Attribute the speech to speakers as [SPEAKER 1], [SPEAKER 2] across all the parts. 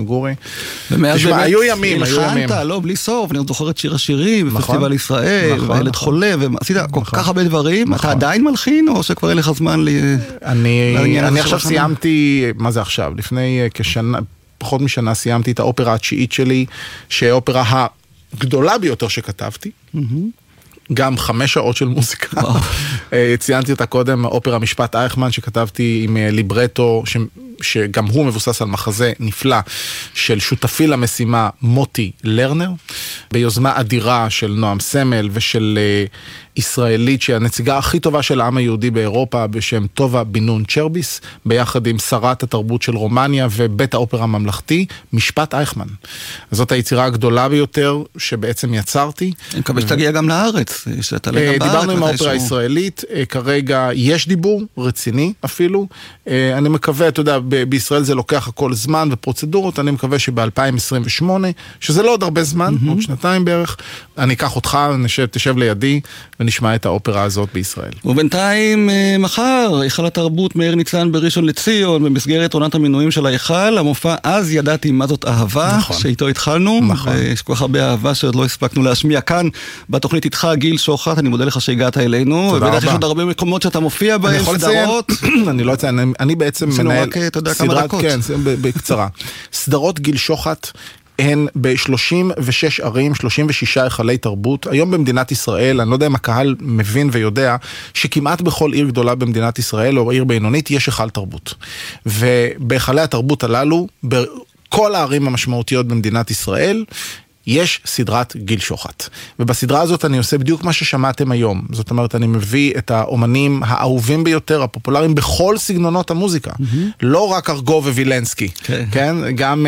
[SPEAKER 1] גורי.
[SPEAKER 2] תשמע,
[SPEAKER 1] היו ימים.
[SPEAKER 2] הלחנת, לא, בלי סוף, אני זוכר את שיר השירים, בפסטיבל ישראל, והילד חולה, ועשית כל כך הרבה דברים. אתה עדיין מלחין, או שכבר אין לך זמן
[SPEAKER 1] אני עכשיו סיימתי, מה זה עכשיו? לפני כשנה, פחות משנה סיימתי את האופרה התשיעית שלי, שהאופרה הגדולה ביותר שכתבתי. גם 5 שעות של מוזיקה. ציינתי אותה קודם, אופרה משפט אייכמן שכתבתי עם ליברטו, שגם הוא מבוסס על מחזה נפלא של שותפי למשימה מוטי לרנר, ביוזמה אדירה של נועם סמל ושל ישראלית שהיא הנציגה הכי טובה של העם היהודי באירופה בשם טובה בן-נון צ'רביס, ביחד עם שרת התרבות של רומניה ובית האופרה הממלכתי, משפט אייכמן. זאת היצירה הגדולה ביותר שבעצם יצרתי.
[SPEAKER 2] אני מקווה שתגיע גם לארץ.
[SPEAKER 1] דיברנו עם האופרה הישראלית, כרגע יש דיבור רציני אפילו. אני מקווה, אתה יודע, בישראל זה לוקח הכל זמן ופרוצדורות, אני מקווה שב-2028, שזה לא עוד הרבה זמן, עוד שנתיים בערך, אני אקח אותך, תשב לידי, ונשמע את האופרה הזאת בישראל.
[SPEAKER 2] ובינתיים מחר, היכל התרבות מאיר ניצן בראשון לציון, במסגרת עונת המינויים של ההיכל, המופע אז ידעתי מה זאת אהבה, שאיתו התחלנו, ויש כל כך הרבה אהבה שעוד לא הספקנו להשמיע כאן, בתוכנית איתך גיל שוחט, אני מודה לך שהגעת אלינו, ובטח יש עוד הרבה מקומות שאתה מופיע בהם, סדרות.
[SPEAKER 1] אני לא אציין, אני בעצם מנהל סדרת, כן, בקצרה. סדרות גיל שוחט, הן ב-36 ערים, 36 היכלי תרבות. היום במדינת ישראל, אני לא יודע אם הקהל מבין ויודע, שכמעט בכל עיר גדולה במדינת ישראל, או עיר בינונית, יש היכל תרבות. ובהיכלי התרבות הללו, בכל הערים המשמעותיות במדינת ישראל, יש סדרת גיל שוחט. ובסדרה הזאת אני עושה בדיוק מה ששמעתם היום. זאת אומרת, אני מביא את האומנים האהובים ביותר, הפופולריים, בכל סגנונות המוזיקה. לא רק ארגו ווילנסקי. כן? גם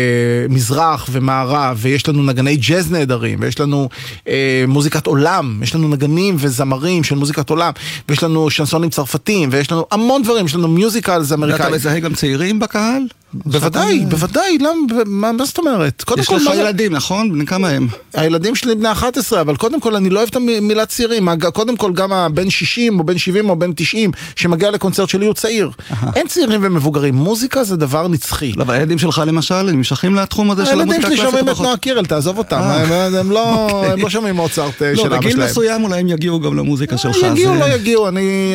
[SPEAKER 1] מזרח ומערב, ויש לנו נגני ג'אז נהדרים, ויש לנו מוזיקת עולם, יש לנו נגנים וזמרים של מוזיקת עולם, ויש לנו שנסונים צרפתיים, ויש לנו המון דברים, יש לנו מיוזיקלס אמריקאי.
[SPEAKER 2] ואתה מזהה גם צעירים בקהל?
[SPEAKER 1] בוודאי, בוודאי, מה זאת אומרת?
[SPEAKER 2] יש לך ילדים, נכון? בני כמה הם?
[SPEAKER 1] הילדים שלי בני 11, אבל קודם כל אני לא אוהב את המילה צעירים, קודם כל גם הבן 60 או בן 70 או בן 90 שמגיע לקונצרט שלי הוא צעיר. אין צעירים ומבוגרים, מוזיקה זה דבר נצחי.
[SPEAKER 2] לא, והילדים שלך למשל, הם משכים לתחום הזה של המוזיקה הקלאסית?
[SPEAKER 1] הילדים שלי שומעים את נועה קירל, תעזוב אותם, הם לא שומעים מוצרט של אבא שלהם.
[SPEAKER 2] בגיל מסוים אולי הם יגיעו גם למוזיקה שלך.
[SPEAKER 1] יגיעו, לא יגיעו,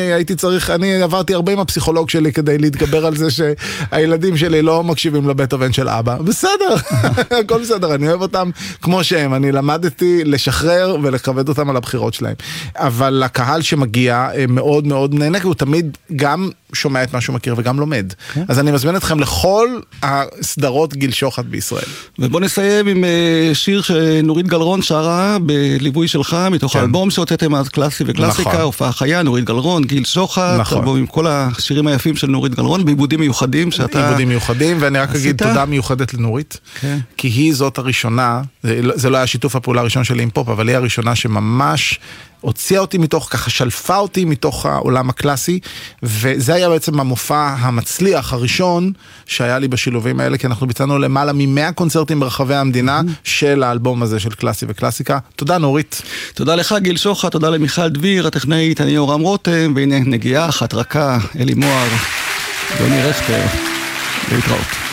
[SPEAKER 1] אני עברתי הרבה עם הפסיכולוג שלי כדי להתגבר על זה שהילדים שלי לא מקשיבים לבטהובן של אבא. בסדר, הכל בסדר, אני אוהב אותם כמו שהם, אני למדתי לשחרר ולכבד אותם על הבחירות שלהם. אבל הקהל שמגיע מאוד מאוד נהנה, הוא תמיד גם שומע את מה שהוא מכיר וגם לומד. אז אני מזמין אתכם לכל הסדרות גיל שוחט בישראל.
[SPEAKER 2] ובוא נסיים עם שיר שנורית גלרון שרה בליווי שלך, מתוך האלבום שהוצאתם אז קלאסי וקלאסיקה, הופעה חיה, נורית גלרון, גיל שוחט, אלבום עם כל השירים היפים של נורית גלרון, בעיבודים מיוחדים שאתה...
[SPEAKER 1] עיבודים מיוחדים, ואני רק אגיד תודה מיוחדת לנורית, כי היא זאת הראשונה, זה לא היה שיתוף הפעולה הראשון שלי עם פופ, אבל היא הראשונה שממש הוציאה אותי מתוך, ככה שלפה אותי מתוך העולם הקלאסי, וזה היה בעצם המופע המצליח הראשון שהיה לי בשילובים האלה, כי אנחנו ביצענו למעלה מ100 קונצרטים ברחבי המדינה של האלבום הזה של קלאסי וקלאסיקה. תודה נורית.
[SPEAKER 2] תודה לך גיל שוחט, תודה למיכל דביר, הטכנאית, אני יורם רותם, והנה נגיעה אחת רכה, אלי מוהר, דוני רכטר, להתראות.